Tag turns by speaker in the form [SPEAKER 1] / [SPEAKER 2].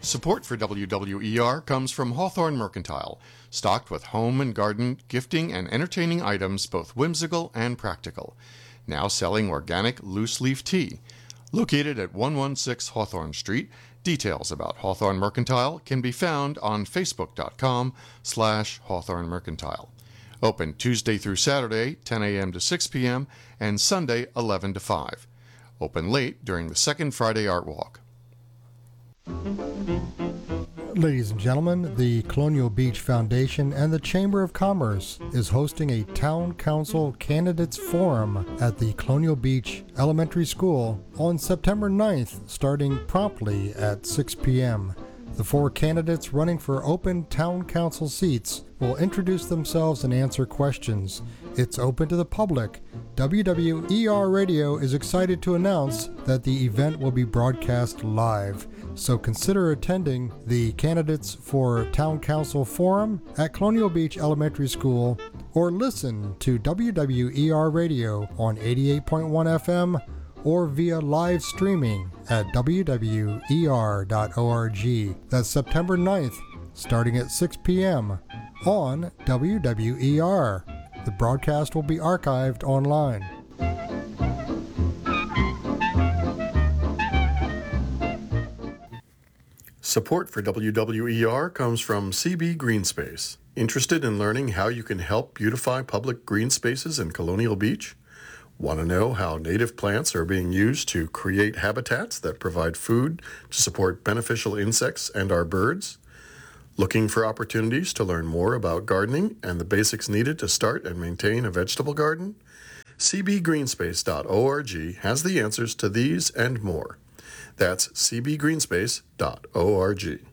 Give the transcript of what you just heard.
[SPEAKER 1] Support for WWER comes from Hawthorne Mercantile, stocked with home and garden, gifting, and entertaining items both whimsical and practical. Now selling organic loose-leaf tea. Located at 116 Hawthorne Street, details about Hawthorne Mercantile can be found on facebook.com/Hawthorne Mercantile. Open Tuesday through Saturday, 10 a.m. to 6 p.m., and Sunday, 11 to 5. Open late during the second Friday Art Walk.
[SPEAKER 2] Ladies and gentlemen, the Colonial Beach Foundation and the Chamber of Commerce is hosting a Town Council Candidates Forum at the Colonial Beach Elementary School on September 9th, starting promptly at 6 p.m. The 4 candidates running for open town council seats will introduce themselves and answer questions. It's open to the public. WWER Radio is excited to announce that the event will be broadcast live. So consider attending the Candidates for Town Council Forum at Colonial Beach Elementary School, or listen to WWER Radio on 88.1 FM or via live streaming at wwer.org. That's September 9th, starting at 6 p.m. on WWER. The broadcast will be archived online.
[SPEAKER 1] Support for WWER comes from CB Greenspace. Interested in learning how you can help beautify public green spaces in Colonial Beach? Want to know how native plants are being used to create habitats that provide food to support beneficial insects and our birds? Looking for opportunities to learn more about gardening and the basics needed to start and maintain a vegetable garden? cbgreenspace.org has the answers to these and more. That's cbgreenspace.org.